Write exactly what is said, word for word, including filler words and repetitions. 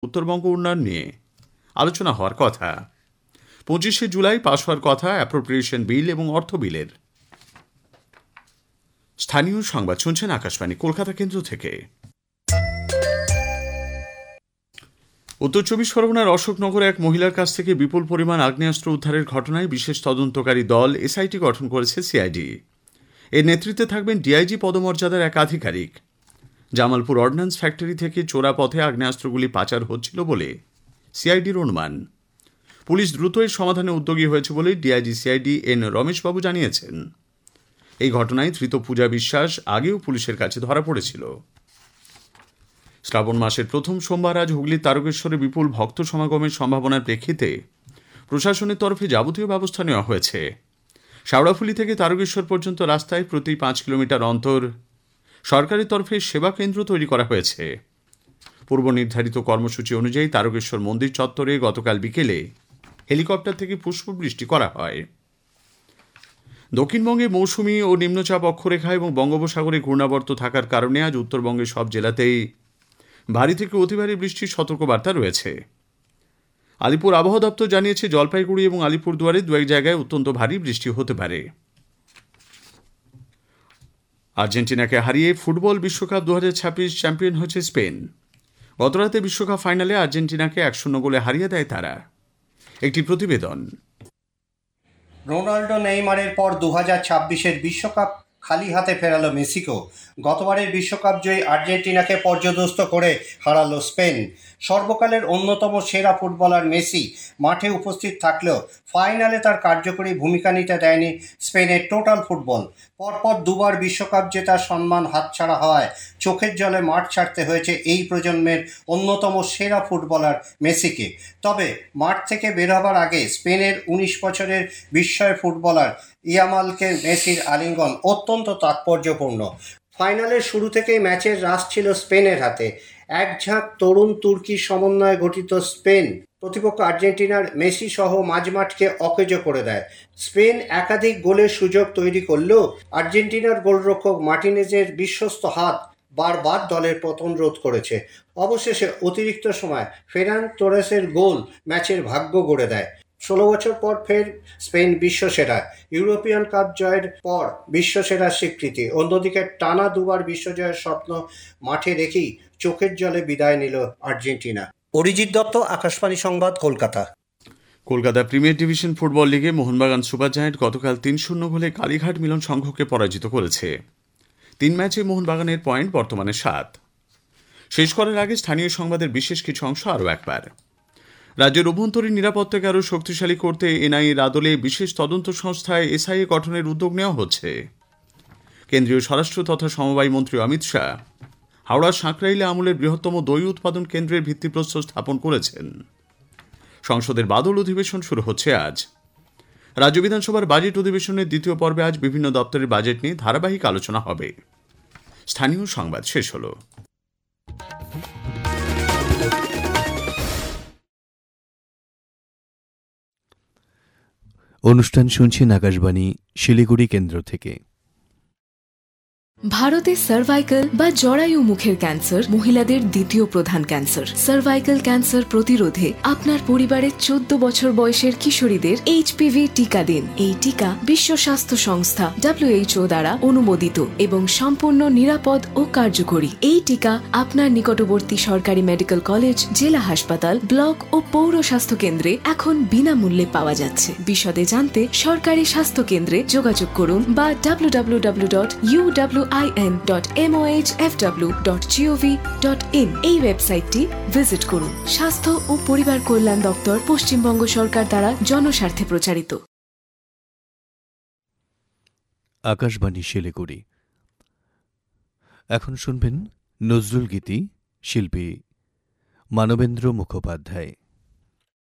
উত্তরবঙ্গ উন্নয়ন নিয়ে আলোচনা হওয়ার কথা। পঁচিশে জুলাই পাশ হওয়ার কথা অ্যাপ্রোপ্রিয়েশন বিল এবং অর্থ বিলের। স্থানীয় সংবাদ শুনছেন আকাশবাণী কলকাতা কেন্দ্র থেকে। উত্তর চব্বিশ পরগনার অশোকনগরে এক মহিলার কাছ থেকে বিপুল পরিমাণ আগ্নেয়াস্ত্র উদ্ধারের ঘটনায় বিশেষ তদন্তকারী দল এসআইটি গঠন করেছে সিআইডি। এর নেতৃত্বে থাকবেন ডিআইজি পদমর্যাদার এক আধিকারিক। জামালপুর অর্ডিন্যান্স ফ্যাক্টরি থেকে চোরা পথে আগ্নেয়াস্ত্রগুলি পাচার হচ্ছিল বলে সিআইডির অনুমান। পুলিশ দ্রুত এর সমাধানে উদ্যোগী হয়েছে বলে ডিআইজি সিআইডি এন রমেশবাবু জানিয়েছেন। এই ঘটনায় ধৃত পূজা বিশ্বাস আগেও পুলিশের কাছে ধরা পড়েছিল। শ্রাবণ মাসের প্রথম সোমবার আজ হুগলির তারকেশ্বরে বিপুল ভক্ত সমাগমের সম্ভাবনার প্রেক্ষিতে প্রশাসনের তরফে যাবতীয় ব্যবস্থা নেওয়া হয়েছে। শাওড়াফুলি থেকে তারকেশ্বর পর্যন্ত রাস্তায় প্রতি পাঁচ কিলোমিটার অন্তর সরকারের তরফে সেবা কেন্দ্র তৈরি করা হয়েছে। পূর্ব নির্ধারিত কর্মসূচি অনুযায়ী তারকেশ্বর মন্দির চত্বরে গতকাল বিকেলে হেলিকপ্টার থেকে পুষ্পবৃষ্টি করা হয়। দক্ষিণবঙ্গে মৌসুমী ও নিম্নচাপ অক্ষরেখা এবং বঙ্গোপসাগরে ঘূর্ণাবর্ত থাকার কারণে আজ উত্তরবঙ্গের সব জেলাতেই ভারী থেকে অতি ভারী বৃষ্টির সতর্কবার্তা রয়েছে। আলিপুর আবহাওয়া দপ্তর জানিয়েছে জলপাইগুড়ি এবং আলিপুরদুয়ারে দু এক জায়গায় অত্যন্ত ভারী বৃষ্টি হতে পারে। আর্জেন্টিনাকে হারিয়ে ফুটবল বিশ্বকাপ দু হাজার ছাব্বিশ চ্যাম্পিয়ন হয়েছে স্পেন। গতরাতে বিশ্বকাপ ফাইনালে আর্জেন্টিনাকে এক শূন্য গোলে হারিয়ে দেয় তারা। একটি প্রতিবেদন। রোনাল্ডো নেইমারের পর দু হাজার ছাব্বিশের বিশ্বকাপ খালি হাতে ফেরালো মেক্সিকো। গতবারের বিশ্বকাপ জয়ী আর্জেন্টিনাকে পর্যদস্ত করে হারালো স্পেন। সর্বকালের অন্যতম সেরা ফুটবলার মেসি মাঠে উপস্থিত থাকলেও ফাইনালে তার কার্যকরী ভূমিকা নিতে দেয়নি স্পেনের টোটাল ফুটবল। পরপর দুবার বিশ্বকাপ জেতার সম্মান হাতছাড়া হওয়ায় চোখের জলে মাঠ ছাড়তে হয়েছে এই প্রজন্মের অন্যতম সেরা ফুটবলার মেসিকে। তবে মাঠ থেকে বের হবার আগে স্পেনের উনিশ বছরের বিস্ময় ফুটবলার ইয়ামালকে মেসির আলিঙ্গন অত্যন্ত তাৎপর্যপূর্ণ। ফাইনালের শুরু থেকেই ম্যাচের রাশ ছিল স্পেনের হাতে। এক ঝাঁক তরুণ তুর্কি সমন্বয়ে গঠিত স্পেন প্রতিপক্ষ আর্জেন্টিনার মেসি সহ মাঝমাঠকে অকেজো করে দেয়। স্পেন একাধিক গোলের সুযোগ তৈরি করলেও আর্জেন্টিনার গোলরক্ষক মার্টিনেজের বিশ্বস্ত হাত বারবার দলের পতন রোধ করেছে। অবশেষে অতিরিক্ত সময় ফেরান তোরেসের গোল ম্যাচের ভাগ্য গড়ে দেয়। ষোলো বছর পর ফের স্পেন বিশ্বসেরা। ইউরোপিয়ান কাপ জয়ের পর বিশ্বসেরার স্বীকৃতি। অন্যদিকে টানা দুবার বিশ্বজয়ের স্বপ্ন মাঠে রেখেই চোখের জলে বিদায় নিল আর্জেন্টিনা। অরিজিৎ দত্ত, আকাশবাণী সংবাদ, Kolkata. Kolkata premier division football লিগে মোহনবাগান সুপার জায়ান্ট গতকাল তিন শূন্য গোলে কালীঘাট মিলন সংঘকে পরাজিত করেছে। তিন ম্যাচে মোহনবাগানের পয়েন্ট বর্তমানে সাত। শেষ করার আগে স্থানীয় সংবাদের বিশেষ কিছু অংশ আরও একবার। রাজ্যের অভ্যন্তরীণ নিরাপত্তাকে আরও শক্তিশালী করতে এনআইএর আদলে বিশেষ তদন্ত সংস্থায় এসআইএ গঠনের উদ্যোগ নেওয়া হচ্ছে। কেন্দ্রীয় স্বরাষ্ট্র তথা সমবায় মন্ত্রী অমিত শাহ হাওড়ার সাঁকরাইলে আমুলের বৃহত্তম দই উৎপাদন কেন্দ্রের ভিত্তিপ্রস্তর স্থাপন করেছেন। সংসদের বাদল অধিবেশন শুরু হচ্ছে আজ। রাজ্য বিধানসভার বাজেট অধিবেশনের দ্বিতীয় পর্বে আজ বিভিন্ন দপ্তরের বাজেট নিয়ে ধারাবাহিক আলোচনা হবে। স্থানীয় সংবাদ শেষ হল। অনুষ্ঠান শুনছেন আকাশবাণী শিলিগুড়ি কেন্দ্র থেকে। ভারতে সার্ভাইকাল বা জরায়ু মুখের ক্যান্সার মহিলাদের দ্বিতীয় প্রধান ক্যান্সার। সার্ভাইকাল ক্যান্সার প্রতিরোধে আপনার পরিবারের চোদ্দ বছর বয়সের কিশোরীদের এইচপিভি টিকা দিন। এই টিকা বিশ্ব স্বাস্থ্য সংস্থা ডব্লিউএইচও দ্বারা অনুমোদিত এবং সম্পূর্ণ নিরাপদ ও কার্যকরী। এই টিকা আপনার নিকটবর্তী সরকারি মেডিকেল কলেজ, জেলা হাসপাতাল, ব্লক ও পৌর স্বাস্থ্য কেন্দ্রে এখন বিনামূল্যে পাওয়া যাচ্ছে। বিশদে জানতে সরকারি স্বাস্থ্য কেন্দ্রে যোগাযোগ করুন বা W W W dot U W I N dot M O H F W dot G O V dot in এই ওয়েবসাইটটি ভিজিট করুন। স্বাস্থ্য ও পরিবার কল্যাণ দপ্তর, পশ্চিমবঙ্গ সরকার দ্বারা জনস্বার্থে প্রচারিত। আকাশবাণী শিলিগুড়ি। এখন শুনবেন নজরুল গীতি, শিল্পী মানবেন্দ্র মুখোপাধ্যায়।